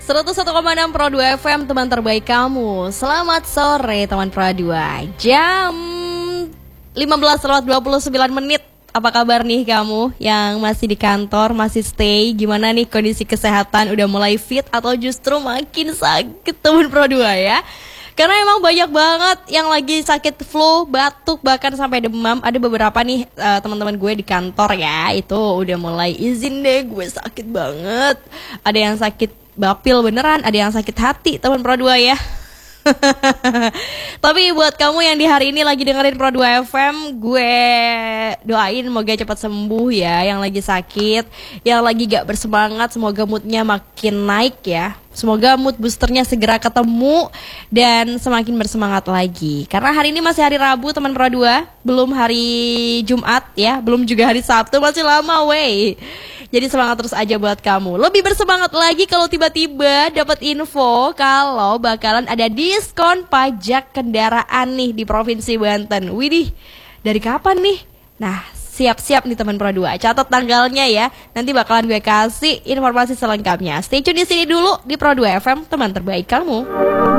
101,6 Pro 2 FM, teman terbaik kamu. Selamat sore teman Pro 2. Jam 15:29. Apa kabar nih kamu yang masih di kantor, masih stay? Gimana nih kondisi kesehatan? Udah mulai fit atau justru makin sakit teman Pro 2 ya? Karena emang banyak banget yang lagi sakit flu, batuk, bahkan sampai demam. Ada beberapa nih teman-teman gue di kantor ya, itu udah mulai izin deh, gue sakit banget. Ada yang sakit bapil beneran, ada yang sakit hati teman Pro 2 ya. Tapi buat kamu yang di hari ini lagi dengerin Pro 2 FM, gue doain semoga cepat sembuh ya. Yang lagi sakit, yang lagi gak bersemangat, semoga moodnya makin naik ya. Semoga mood boosternya segera ketemu dan semakin bersemangat lagi. Karena hari ini masih hari Rabu teman Pro 2, belum hari Jumat ya, belum juga hari Sabtu, masih lama wey. Jadi semangat terus aja buat kamu. Lebih bersemangat lagi kalau tiba-tiba dapat info kalau bakalan ada diskon pajak kendaraan nih di Provinsi Banten. Widih, dari kapan nih? Nah, siap-siap nih teman Pro 2. Catat tanggalnya ya. Nanti bakalan gue kasih informasi selengkapnya. Stay tune di sini dulu di Pro 2 FM, teman terbaik kamu.